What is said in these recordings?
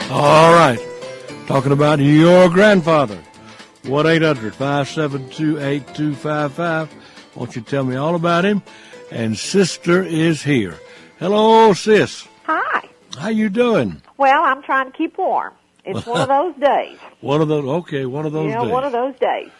All right. Talking about your grandfather. 1-800-572-8255. Won't you tell me all about him? And Sister is here. Hello, Sis. Hi. How you doing? Well, I'm trying to keep warm. It's one of those days. One of those days. One of those days.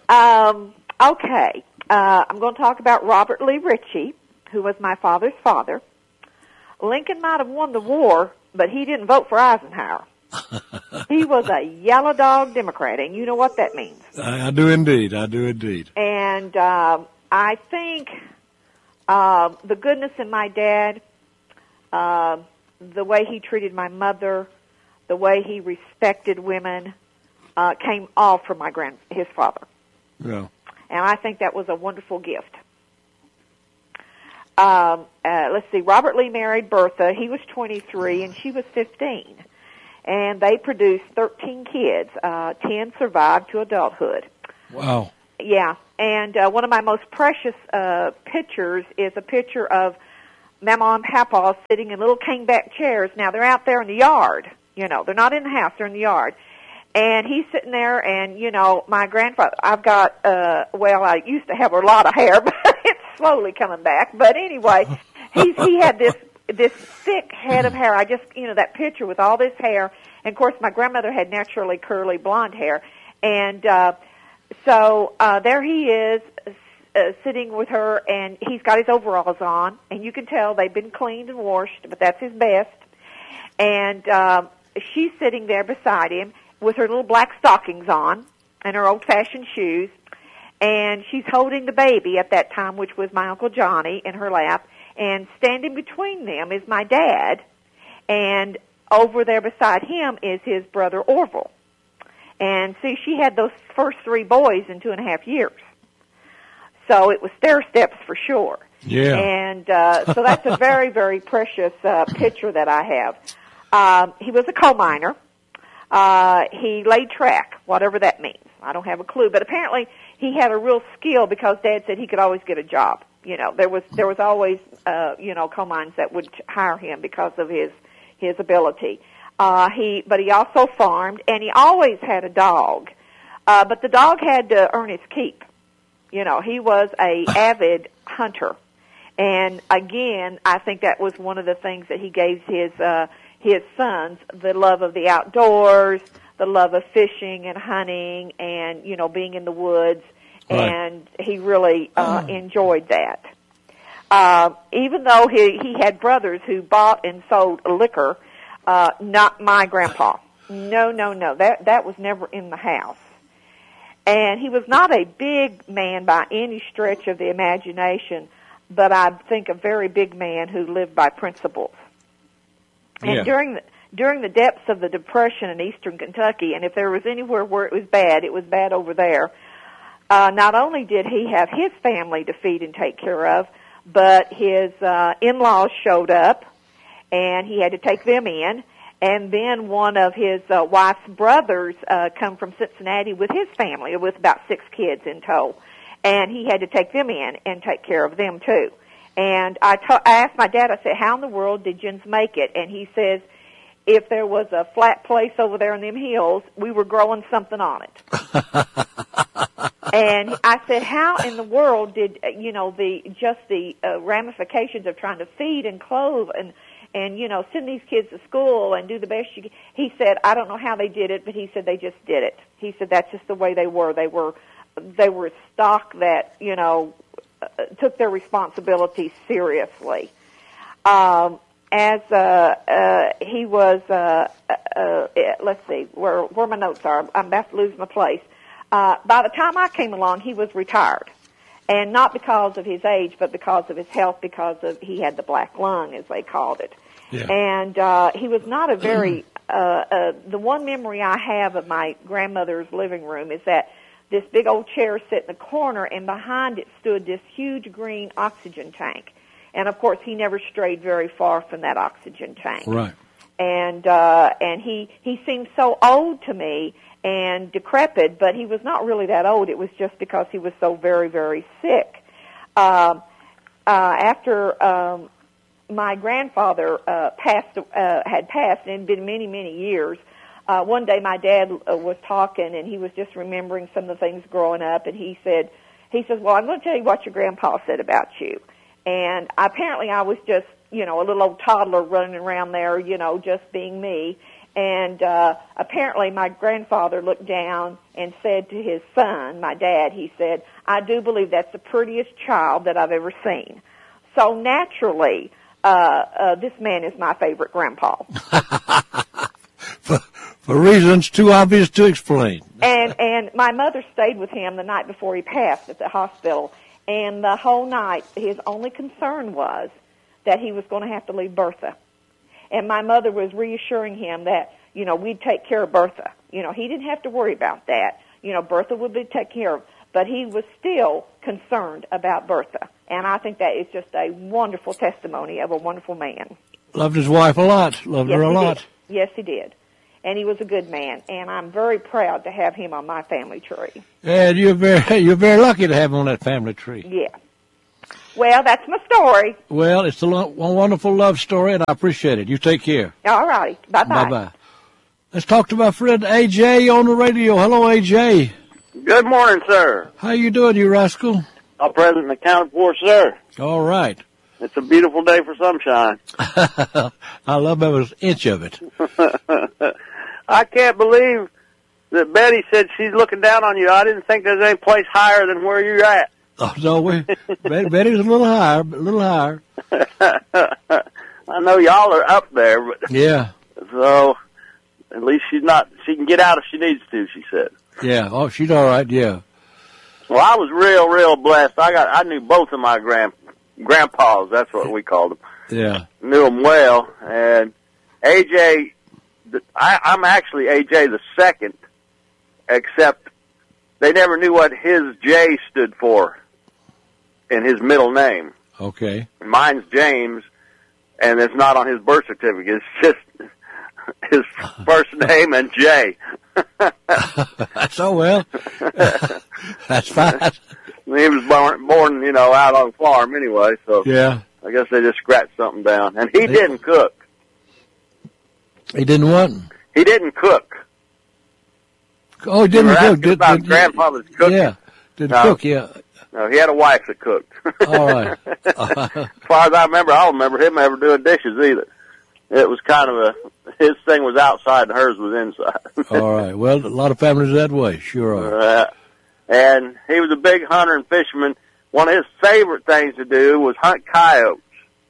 Okay. I'm going to talk about Robert Lee Ritchie, who was my father's father. Lincoln might have won the war, but he didn't vote for Eisenhower. He was a yellow dog Democrat, and you know what that means. I do indeed. And I think the goodness in my dad, the way he treated my mother, the way he respected women, came all from his father. Yeah. And I think that was a wonderful gift. Let's see, Robert Lee married Bertha. He was 23 and she was 15. And they produced 13 kids. 10 survived to adulthood. Wow. Yeah. And one of my most precious pictures is a picture of Mama and Papa sitting in little caneback chairs. Now, they're out there in the yard. You know, they're not in the house, they're in the yard. And he's sitting there, and, you know, my grandfather, I've got, I used to have a lot of hair, but it's slowly coming back. But anyway, he had this thick head of hair. I just, you know, that picture with all this hair. And, of course, my grandmother had naturally curly blonde hair. And so there he is sitting with her, and he's got his overalls on. And you can tell they've been cleaned and washed, but that's his best. And she's sitting there beside him with her little black stockings on and her old-fashioned shoes, and she's holding the baby at that time, which was my Uncle Johnny, in her lap, and standing between them is my dad, and over there beside him is his brother Orville. And see, she had those first 3 boys in 2.5 years. So it was stair steps for sure. Yeah. And so that's a very, very precious picture that I have. He was a coal miner. He laid track, whatever that means. I don't have a clue, but apparently he had a real skill because Dad said he could always get a job. You know, there was always coal mines that would hire him because of his ability. But he also farmed, and he always had a dog. But the dog had to earn his keep. You know, he was a avid hunter. And again, I think that was one of the things that he gave his sons, the love of the outdoors, the love of fishing and hunting and, you know, being in the woods. Right. And he really enjoyed that. Even though he had brothers who bought and sold liquor, not my grandpa. No. That was never in the house. And he was not a big man by any stretch of the imagination, but I think a very big man who lived by principles. And during the depths of the Depression in eastern Kentucky, and if there was anywhere where it was bad over there. Not only did he have his family to feed and take care of, but his in-laws showed up, and he had to take them in. And then one of his wife's brothers come from Cincinnati with his family, with about 6 kids in tow. And he had to take them in and take care of them, too. And I asked my dad, I said, how in the world did Jens make it? And he says, if there was a flat place over there in them hills, we were growing something on it. And I said, how in the world did, you know, the ramifications of trying to feed and clothe and, you know, send these kids to school and do the best you can. He said, I don't know how they did it, but he said they just did it. He said that's just the way they were. They were stock that, you know, took their responsibilities seriously. As he was, let's see, where my notes are. I'm about to lose my place. By the time I came along, he was retired. And not because of his age, but because of his health, because he had the black lung, as they called it. Yeah. And he was not a very, the one memory I have of my grandmother's living room is that this big old chair set in the corner, and behind it stood this huge green oxygen tank. And, of course, he never strayed very far from that oxygen tank. Right. And he seemed so old to me and decrepit, but he was not really that old. It was just because he was so very, very sick. After my grandfather had passed, and it had been many, many years. One day my dad was talking, and he was just remembering some of the things growing up, and he says, well, I'm going to tell you what your grandpa said about you. And apparently I was just, a little old toddler running around there, just being me. And apparently my grandfather looked down and said to his son, my dad, he said, I do believe that's the prettiest child that I've ever seen. So naturally, this man is my favorite grandpa. For reasons too obvious to explain. And my mother stayed with him the night before he passed at the hospital. And the whole night, his only concern was that he was going to have to leave Bertha. And my mother was reassuring him that, we'd take care of Bertha. He didn't have to worry about that. Bertha would be taken care of. But he was still concerned about Bertha. And I think that is just a wonderful testimony of a wonderful man. Loved his wife a lot. Loved her a lot. Yes, he did. And he was a good man. And I'm very proud to have him on my family tree. And you're very lucky to have him on that family tree. Yeah. Well, that's my story. Well, it's a wonderful love story, and I appreciate it. You take care. All righty. Bye-bye. Bye-bye. Let's talk to my friend A.J. on the radio. Hello, A.J. Good morning, sir. How you doing, you rascal? All present and accounted for, sir. All right. It's a beautiful day for sunshine. I love every inch of it. I can't believe that Betty said she's looking down on you. I didn't think there's any place higher than where you're at. Oh, no, Betty's a little higher. I know y'all are up there, but yeah. So at least she can get out if she needs to, she said. Yeah. Oh, she's all right. Yeah. Well, I was real blessed. I knew both of my grandpas. That's what we called them. Yeah. Knew them well, and AJ. I'm actually AJ the second, except they never knew what his J stood for in his middle name. Okay. Mine's James, and it's not on his birth certificate. It's just his first name and J. So, well, that's fine. He was born, out on the farm anyway, so yeah. I guess they just scratched something down. And he didn't cook. He didn't what? He didn't cook. Oh, he didn't cook. About grandfather's cooking. Yeah, didn't cook, yeah. No, he had a wife that cooked. All right. As far as I remember, I don't remember him ever doing dishes either. It was kind of his thing was outside and hers was inside. All right. Well, a lot of families that way, sure are. And he was a big hunter and fisherman. One of his favorite things to do was hunt coyotes,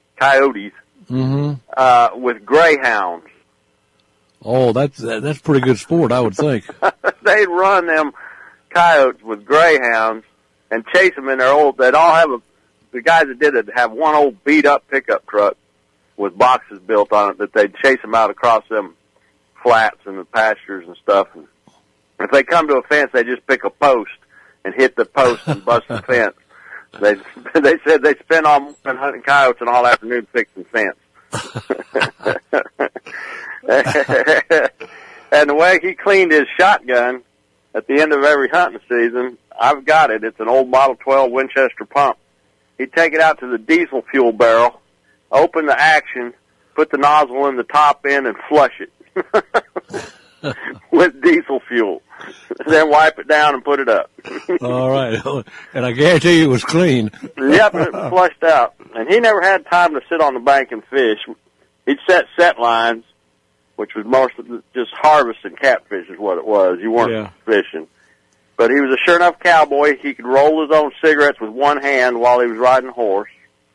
with greyhounds. Oh, that's pretty good sport, I would think. They'd run them coyotes with greyhounds and chase them in their they'd all have the guys that did it have one old beat up pickup truck with boxes built on it that they'd chase them out across them flats and the pastures and stuff. And if they come to a fence, they just pick a post and hit the post and bust the fence. They said they'd spend all morning hunting coyotes and all afternoon fixing fence. And the way he cleaned his shotgun at the end of every hunting season, I've got it. It's an old Model 12 Winchester pump. He'd take it out to the diesel fuel barrel, open the action, put the nozzle in the top end, and flush it with diesel fuel. Then wipe it down and put it up. All right. And I guarantee you it was clean. Yep, it was flushed out. And he never had time to sit on the bank and fish. He'd set lines, which was mostly just harvesting catfish is what it was. You weren't fishing. But he was a sure enough cowboy. He could roll his own cigarettes with one hand while he was riding a horse.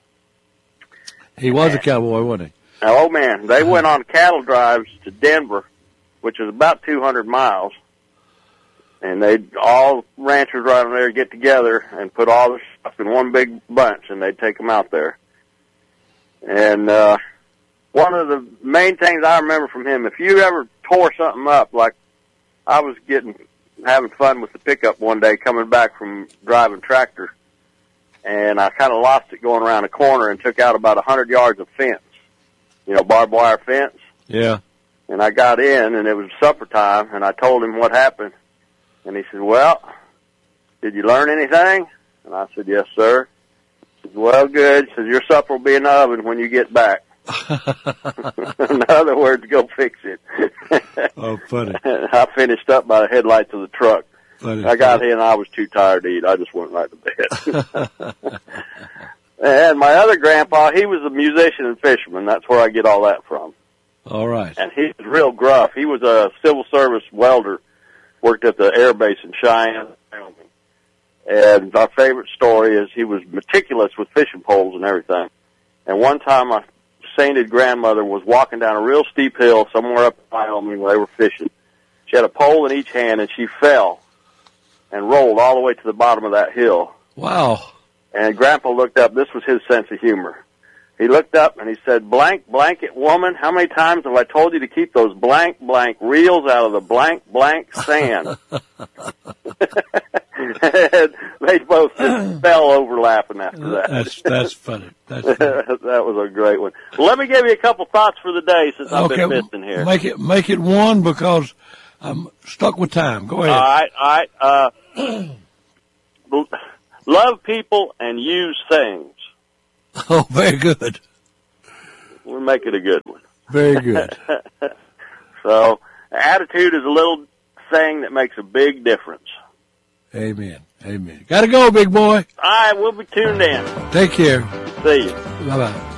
He was a cowboy, wasn't he? Oh, man. They went on cattle drives to Denver, which is about 200 miles. And all ranchers right on there get together and put all their stuff in one big bunch, and they'd take them out there. And one of the main things I remember from him, if you ever tore something up, like I was having fun with the pickup one day coming back from driving tractor, and I kind of lost it going around a corner and took out about 100 yards of fence, barbed wire fence. Yeah. And I got in, and it was supper time, and I told him what happened. And he said, well, did you learn anything? And I said, yes, sir. Well, good. Says your supper will be in the oven when you get back. In other words, go fix it. Oh, funny. I finished up by the headlights of the truck. Funny. I got here and I was too tired to eat. I just went right to bed. And my other grandpa, he was a musician and fisherman. That's where I get all that from. All right. And he was real gruff. He was a civil service welder, worked at the air base in Cheyenne, Wyoming. And our favorite story is he was meticulous with fishing poles and everything. And one time my sainted grandmother was walking down a real steep hill somewhere up in Wyoming where they were fishing. She had a pole in each hand, and she fell and rolled all the way to the bottom of that hill. Wow. And Grandpa looked up. This was his sense of humor. He looked up and he said, "Blank blanket woman, how many times have I told you to keep those blank blank reels out of the blank blank sand?" And they both just fell over laughing after that. That's funny. That's funny. That was a great one. Well, let me give you a couple thoughts for the day since I've been missing here. Make it one because I'm stuck with time. Go ahead. All right. Love people and use things. Oh, very good. We'll make it a good one. Very good. So, attitude is a little thing that makes a big difference. Amen. Amen. Gotta go, big boy. All right, we'll be tuned in. Take care. See you. Bye-bye.